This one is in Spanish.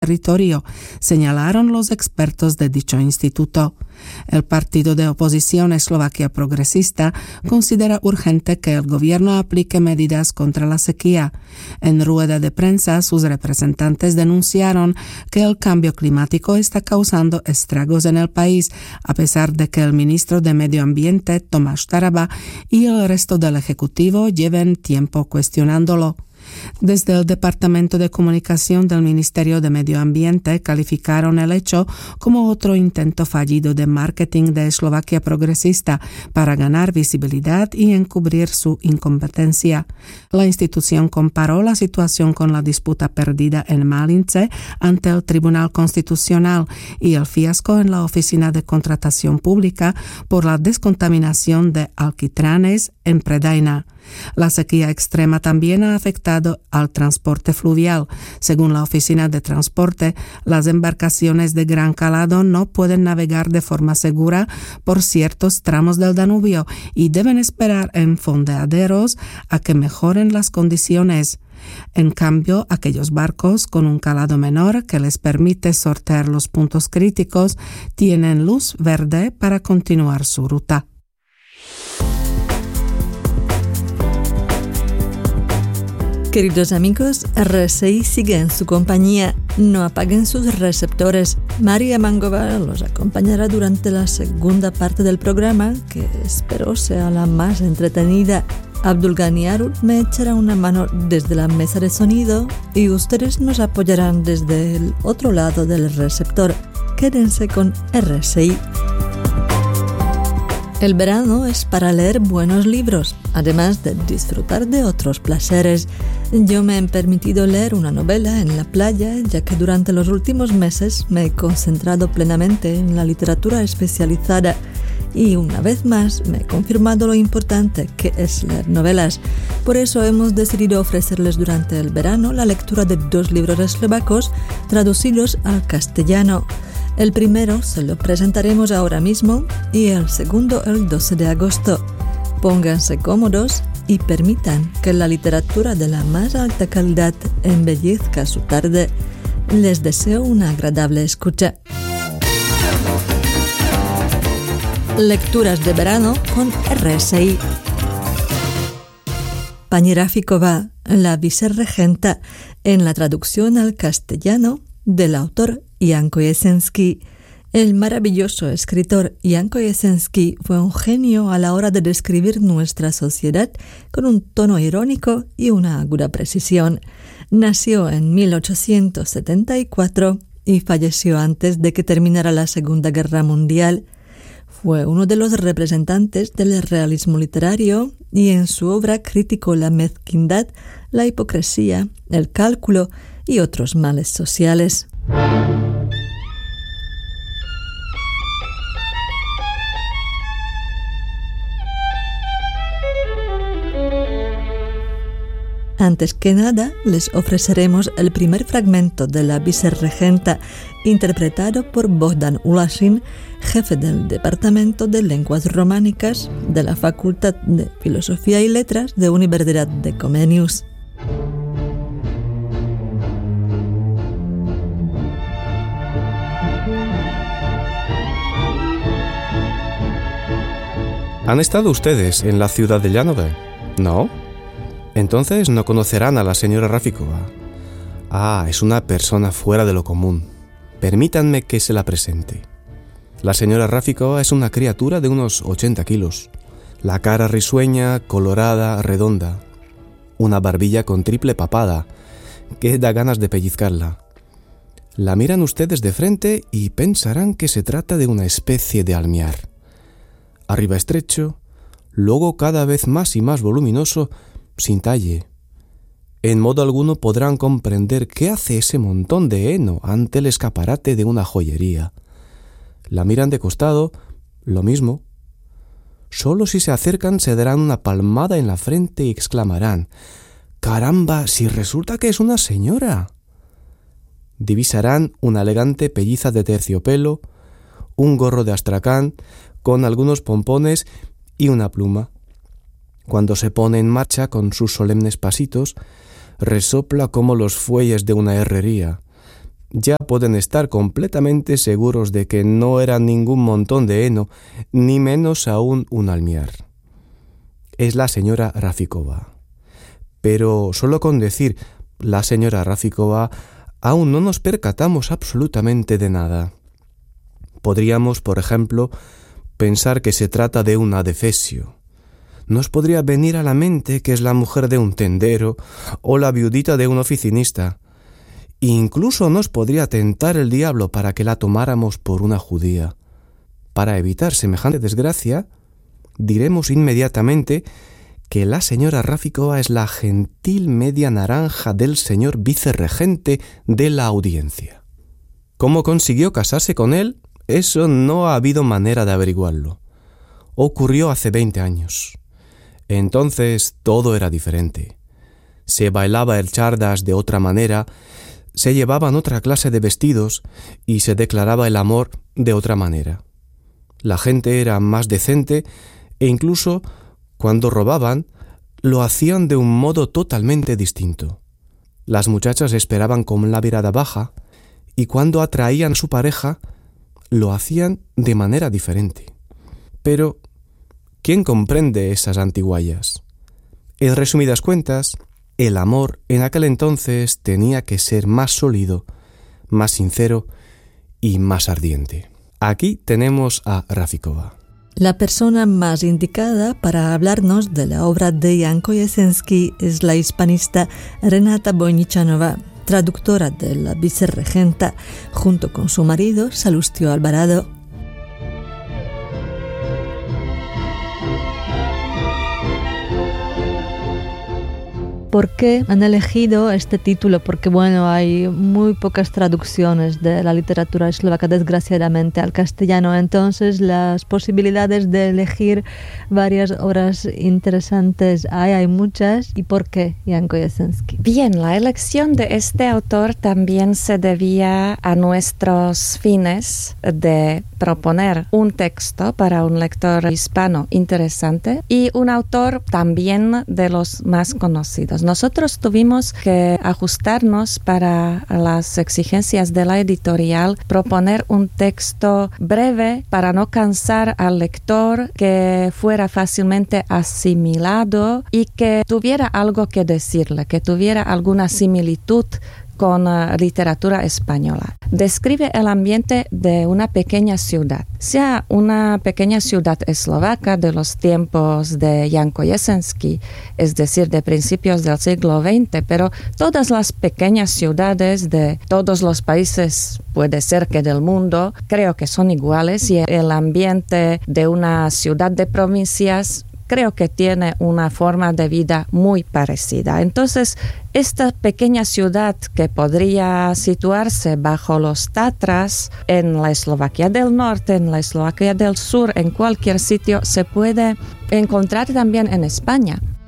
territorio, señalaron los expertos de dicho instituto. El partido de oposición Eslovaquia Progresista considera urgente que el gobierno aplique medidas contra la sequía. En rueda de prensa, sus representantes denunciaron que el cambio climático está causando estragos en el país, a pesar de que el ministro de Medio Ambiente, Tomáš Taraba, y el resto del Ejecutivo lleven tiempo cuestionándolo. Desde el Departamento de Comunicación del Ministerio de Medio Ambiente calificaron el hecho como otro intento fallido de marketing de Eslovaquia Progresista para ganar visibilidad y encubrir su incompetencia. La institución comparó la situación con la disputa perdida en Malince ante el Tribunal Constitucional y el fiasco en la Oficina de Contratación Pública por la descontaminación de alquitranes en Predaina. La sequía extrema también ha afectado al transporte fluvial. Según la Oficina de Transporte, las embarcaciones de gran calado no pueden navegar de forma segura por ciertos tramos del Danubio y deben esperar en fondeaderos a que mejoren las condiciones. En cambio, aquellos barcos con un calado menor que les permite sortear los puntos críticos tienen luz verde para continuar su ruta. Queridos amigos, RSI sigue en su compañía. No apaguen sus receptores. María Mangova los acompañará durante la segunda parte del programa, que espero sea la más entretenida. Abdulgani Arul me echará una mano desde la mesa de sonido y ustedes nos apoyarán desde el otro lado del receptor. Quédense con RSI. El verano es para leer buenos libros, además de disfrutar de otros placeres. Yo me he permitido leer una novela en la playa, ya que durante los últimos meses me he concentrado plenamente en la literatura especializada y una vez más me he confirmado lo importante que es leer novelas. Por eso hemos decidido ofrecerles durante el verano la lectura de 2 libros eslovacos traducidos al castellano. El primero se lo presentaremos ahora mismo y el segundo el 12 de agosto. Pónganse cómodos y permitan que la literatura de la más alta calidad embellezca su tarde. Les deseo una agradable escucha. Lecturas de verano con RSI. Pani Rafíková, la vicerregenta, en la traducción al castellano del autor Janko Jesenský. El maravilloso escritor Janko Jesenský fue un genio a la hora de describir nuestra sociedad con un tono irónico y una aguda precisión. Nació en 1874 y falleció antes de que terminara la Segunda Guerra Mundial. Fue uno de los representantes del realismo literario y en su obra criticó la mezquindad, la hipocresía, el cálculo y otros males sociales. Antes que nada, les ofreceremos el primer fragmento de La vicerregenta, interpretado por Bohdan Ulašin, jefe del Departamento de Lenguas Románicas de la Facultad de Filosofía y Letras de Universidad de Comenius. ¿Han estado ustedes en la ciudad de Llanové? ¿No? Entonces no conocerán a la señora Rafíková. Es una persona fuera de lo común. Permítanme que se la presente. La señora Rafíková es una criatura de unos 80 kilos. La cara risueña, colorada, redonda. Una barbilla con triple papada, que da ganas de pellizcarla. La miran ustedes de frente y pensarán que se trata de una especie de almiar. Arriba estrecho, luego cada vez más y más voluminoso, sin talle. En modo alguno podrán comprender qué hace ese montón de heno ante el escaparate de una joyería. La miran de costado, lo mismo. Solo si se acercan se darán una palmada en la frente y exclamarán: ¡caramba, si resulta que es una señora! Divisarán una elegante pelliza de terciopelo, un gorro de astracán con algunos pompones y una pluma. Cuando se pone en marcha con sus solemnes pasitos, resopla como los fuelles de una herrería. ya pueden estar completamente seguros de que no era ningún montón de heno, ni menos aún un almiar. Es la señora Rafikova. Pero solo con decir la señora Rafikova aún no nos percatamos absolutamente de nada. Podríamos, por ejemplo, pensar que se trata de un adefesio. Nos podría venir a la mente que es la mujer de un tendero o la viudita de un oficinista. Incluso nos podría tentar el diablo para que la tomáramos por una judía. Para evitar semejante desgracia, diremos inmediatamente que la señora Rafikova es la gentil media naranja del señor vicerregente de la audiencia. ¿Cómo consiguió casarse con él? Eso no ha habido manera de averiguarlo. Ocurrió hace 20 años. Entonces todo era diferente. Se bailaba el chardas de otra manera, se llevaban otra clase de vestidos y se declaraba el amor de otra manera. La gente era más decente e incluso cuando robaban lo hacían de un modo totalmente distinto. Las muchachas esperaban con la mirada baja y cuando atraían a su pareja lo hacían de manera diferente. Pero ¿quién comprende esas antiguallas? En resumidas cuentas, el amor en aquel entonces tenía que ser más sólido, más sincero y más ardiente. Aquí tenemos a Rafikova. La persona más indicada para hablarnos de la obra de Jan Kojesenský es la hispanista Renata Vojničanová, traductora de la vicerregenta, junto con su marido Salustio Alvarado. ¿Por qué han elegido este título? Porque bueno, hay muy pocas traducciones de la literatura eslovaca, desgraciadamente, al castellano. Entonces, las posibilidades de elegir varias obras interesantes hay muchas. ¿Y por qué, Jan Kojesenský? Bien, la elección de este autor también se debía a nuestros fines de proponer un texto para un lector hispano interesante y un autor también de los más conocidos. Nosotros tuvimos que ajustarnos para las exigencias de la editorial, proponer un texto breve para no cansar al lector, que fuera fácilmente asimilado y que tuviera algo que decirle, que tuviera alguna similitud con literatura española. Describe el ambiente de una pequeña ciudad, sea una pequeña ciudad eslovaca de los tiempos de Jan Kojesenský, es decir, de principios del siglo XX, pero todas las pequeñas ciudades de todos los países, puede ser que del mundo, creo que son iguales, y el ambiente de una ciudad de provincias creo que tiene una forma de vida muy parecida. Entonces, esta pequeña ciudad que podría situarse bajo los Tatras, en la Eslovaquia del Norte, en la Eslovaquia del Sur, en cualquier sitio, se puede encontrar también en España.